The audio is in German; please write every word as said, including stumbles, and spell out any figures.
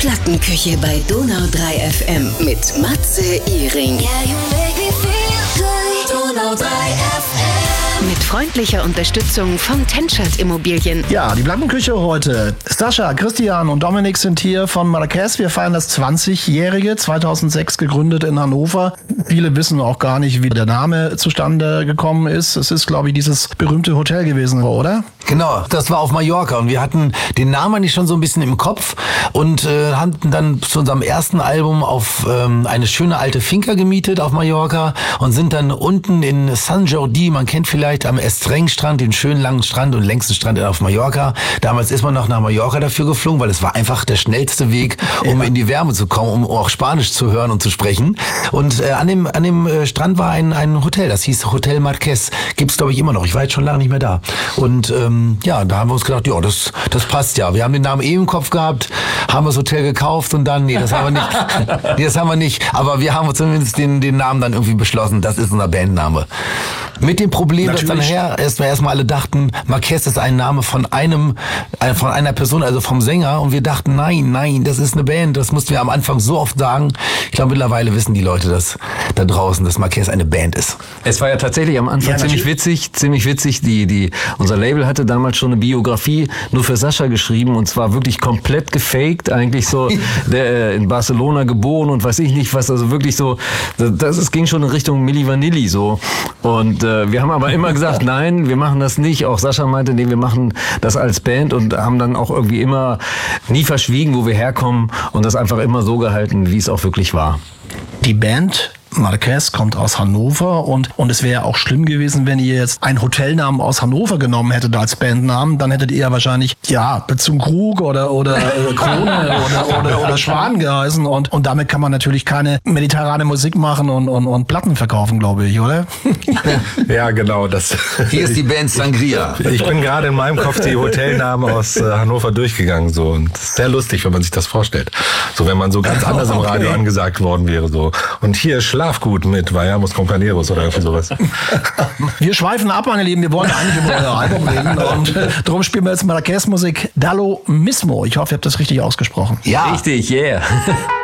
Plattenküche bei Donau drei F M mit Matze Iring. Yeah, you make me feel good. Donau drei F M. Mit freundlicher Unterstützung von Tenschert Immobilien. Ja, die Plattenküche heute. Sascha, Christian und Dominik sind hier von Marrakesch. Wir feiern das zwanzigjährige, zweitausendsechs gegründet in Hannover. Viele wissen auch gar nicht, wie der Name zustande gekommen ist. Es ist, glaube ich, dieses berühmte Hotel gewesen, oder? Genau, das war auf Mallorca und wir hatten den Namen eigentlich schon so ein bisschen im Kopf und äh, hatten dann zu unserem ersten Album auf ähm, eine schöne alte Finca gemietet auf Mallorca und sind dann unten in San Jordi, man kennt vielleicht am Estreng-Strand, den schönen langen Strand und längsten Strand auf Mallorca. Damals ist man noch nach Mallorca dafür geflogen, weil es war einfach der schnellste Weg, um ja. in die Wärme zu kommen, um auch Spanisch zu hören und zu sprechen. Und äh, an dem an dem äh, Strand war ein ein Hotel, das hieß Hotel Marqués. Gibt's glaube ich immer noch. Ich war jetzt schon lange nicht mehr da. Und ähm, ja, da haben wir uns gedacht, ja, das, das passt ja. Wir haben den Namen eh im Kopf gehabt, haben das Hotel gekauft und dann, nee, das haben wir nicht. nee, das haben wir nicht. Aber wir haben zumindest den, den Namen dann irgendwie beschlossen, das ist unser Bandname. Mit dem Problem, Natürlich. dass dann her erstmal erstmal alle dachten, Marqués ist ein Name von einem, von einer Person, also vom Sänger. Und wir dachten, nein, nein, das ist eine Band. Das mussten wir am Anfang so oft sagen. Ich glaube, mittlerweile wissen die Leute das da draußen, dass Marqués eine Band ist. Es war ja tatsächlich am Anfang ja, ziemlich witzig, ziemlich witzig. Die, die, unser Label hatte damals schon eine Biografie nur für Sascha geschrieben und zwar wirklich komplett gefaked, eigentlich so, der äh, in Barcelona geboren und weiß ich nicht was, also wirklich so, das, es ging schon in Richtung Milli Vanilli so. Und äh, wir haben aber immer gesagt, nein, wir machen das nicht. Auch Sascha meinte, nee, wir machen das als Band und haben dann auch irgendwie immer nie verschwiegen, wo wir herkommen und das einfach immer so gehalten, wie es auch wirklich war. Die Band Marrakesch kommt aus Hannover und, und es wäre auch schlimm gewesen, wenn ihr jetzt einen Hotelnamen aus Hannover genommen hättet als Bandnamen, dann hättet ihr ja wahrscheinlich, ja, zum Krug oder, oder äh, Krone oder, oder, oder Schwan geheißen und, und damit kann man natürlich keine mediterrane Musik machen und, und, und Platten verkaufen, glaube ich, oder? Ja, genau. Das Hier ist die Band Sangria. Ich bin gerade in meinem Kopf die Hotelnamen aus äh, Hannover durchgegangen, so, und das ist sehr lustig, wenn man sich das vorstellt. So, wenn man so ganz anders im Radio okay. angesagt worden wäre, so. Und hier Schlafgut mit Vayamos Compañeros oder irgendwie sowas. Wir schweifen ab, meine Lieben. Wir wollen eigentlich über euer Album reden und äh, darum spielen wir jetzt Marrakesch-Musik Dallo Mismo. Ich hoffe, ihr habt das richtig ausgesprochen. Ja. Richtig, yeah.